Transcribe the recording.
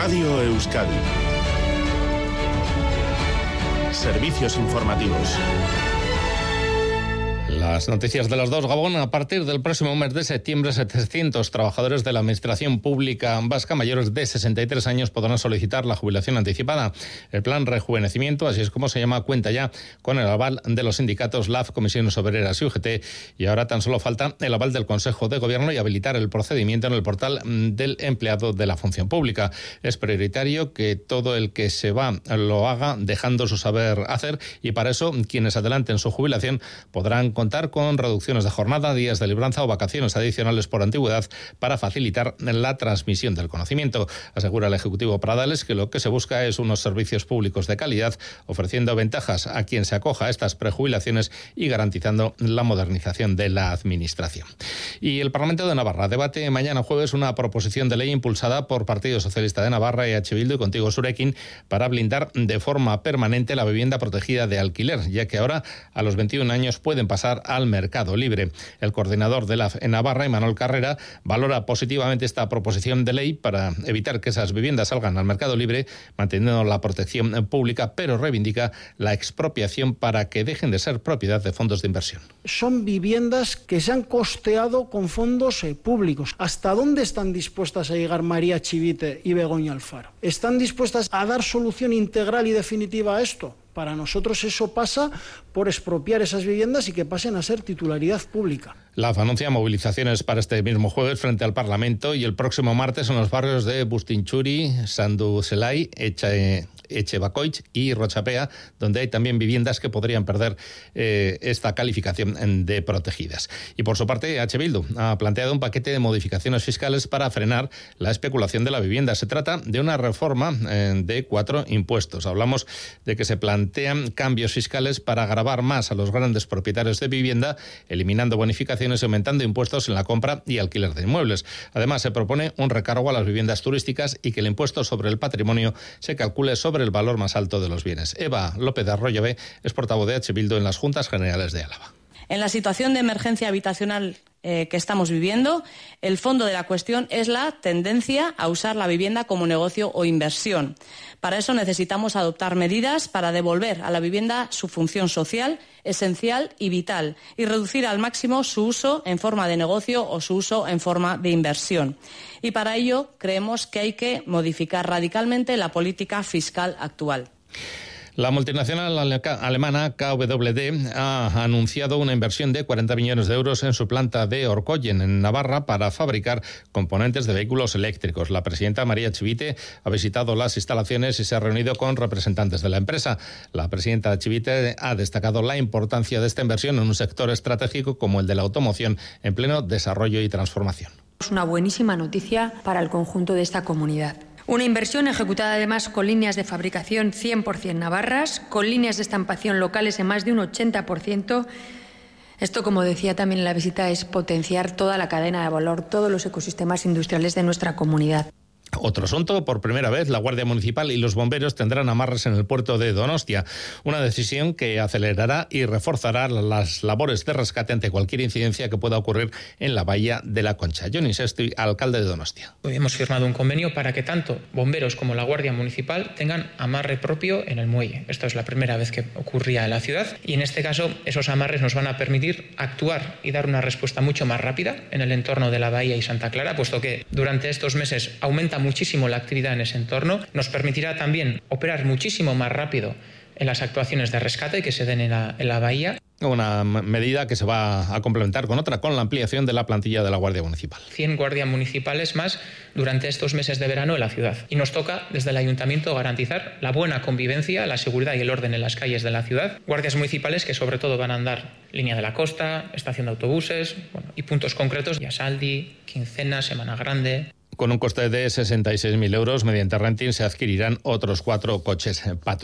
Radio Euskadi. Servicios informativos. Las noticias de las 2, Gabón. A partir del próximo mes de septiembre, 700 trabajadores de la Administración Pública Vasca mayores de 63 años podrán solicitar la jubilación anticipada. El plan Rejuvenecimiento, así es como se llama, cuenta ya con el aval de los sindicatos LAF, Comisiones Obreras y UGT, y ahora tan solo falta el aval del Consejo de Gobierno y habilitar el procedimiento en el portal del empleado de la función pública. Es prioritario que todo el que se va lo haga dejando su saber hacer, y para eso quienes adelanten su jubilación podrán contar con reducciones de jornada, días de libranza o vacaciones adicionales por antigüedad para facilitar la transmisión del conocimiento. Asegura el Ejecutivo Pradales que lo que se busca es unos servicios públicos de calidad, ofreciendo ventajas a quien se acoja a estas prejubilaciones y garantizando la modernización de la Administración. Y el Parlamento de Navarra debate mañana jueves una proposición de ley impulsada por Partido Socialista de Navarra, EH Bildu y Contigo Surekin para blindar de forma permanente la vivienda protegida de alquiler, ya que ahora a los 21 años pueden pasar al mercado libre. El coordinador de la en Navarra, Imanol Carrera, valora positivamente esta proposición de ley para evitar que esas viviendas salgan al mercado libre, manteniendo la protección pública, pero reivindica la expropiación para que dejen de ser propiedad de fondos de inversión. Son viviendas que se han costeado con fondos públicos. ¿Hasta dónde están dispuestas a llegar María Chivite y Begoña Alfaro? ¿Están dispuestas a dar solución integral y definitiva a esto? Para nosotros eso pasa por expropiar esas viviendas y que pasen a ser titularidad pública. La AF anuncia movilizaciones para este mismo jueves frente al Parlamento y el próximo martes en los barrios de Bustinchuri, Sandu Zelai, Echebacoich y Rochapea, donde hay también viviendas que podrían perder esta calificación de protegidas. Y por su parte, EH Bildu ha planteado un paquete de modificaciones fiscales para frenar la especulación de la vivienda. Se trata de una reforma de 4 impuestos. Hablamos de que se plantean cambios fiscales para gravar más a los grandes propietarios de vivienda, eliminando bonificaciones y aumentando impuestos en la compra y alquiler de inmuebles. Además, se propone un recargo a las viviendas turísticas y que el impuesto sobre el patrimonio se calcule sobre el valor más alto de los bienes. Eva López de Arroyave es portavoz de EH Bildu en las Juntas Generales de Álava. En la situación de emergencia habitacional que estamos viviendo, el fondo de la cuestión es la tendencia a usar la vivienda como negocio o inversión. Para eso necesitamos adoptar medidas para devolver a la vivienda su función social, esencial y vital, y reducir al máximo su uso en forma de negocio o su uso en forma de inversión. Y para ello creemos que hay que modificar radicalmente la política fiscal actual. La multinacional alemana KWD ha anunciado una inversión de 40 millones de euros en su planta de Orkoyen, en Navarra, para fabricar componentes de vehículos eléctricos. La presidenta María Chivite ha visitado las instalaciones y se ha reunido con representantes de la empresa. La presidenta Chivite ha destacado la importancia de esta inversión en un sector estratégico como el de la automoción, en pleno desarrollo y transformación. Es una buenísima noticia para el conjunto de esta comunidad. Una inversión ejecutada además con líneas de fabricación 100% navarras, con líneas de estampación locales en más de un 80%. Esto, como decía también en la visita, es potenciar toda la cadena de valor, todos los ecosistemas industriales de nuestra comunidad. Otro asunto, por primera vez la Guardia Municipal y los bomberos tendrán amarres en el puerto de Donostia, una decisión que acelerará y reforzará las labores de rescate ante cualquier incidencia que pueda ocurrir en la bahía de la Concha. Johnny Sesti, alcalde de Donostia. Hoy hemos firmado un convenio para que tanto bomberos como la Guardia Municipal tengan amarre propio en el muelle. Esto es la primera vez que ocurría en la ciudad y en este caso esos amarres nos van a permitir actuar y dar una respuesta mucho más rápida en el entorno de la bahía y Santa Clara, puesto que durante estos meses aumenta muchísimo la actividad en ese entorno. Nos permitirá también operar muchísimo más rápido en las actuaciones de rescate que se den en la bahía. Una medida que se va a complementar con otra, con la ampliación de la plantilla de la Guardia Municipal. 100 guardias municipales más durante estos meses de verano en la ciudad. Y nos toca, desde el Ayuntamiento, garantizar la buena convivencia, la seguridad y el orden en las calles de la ciudad. Guardias municipales que sobre todo van a andar línea de la costa, estación de autobuses, y puntos concretos, Yasaldi, Quincena, Semana Grande. Con un coste de 66.000 euros, mediante renting se adquirirán otros 4 coches patrulleros.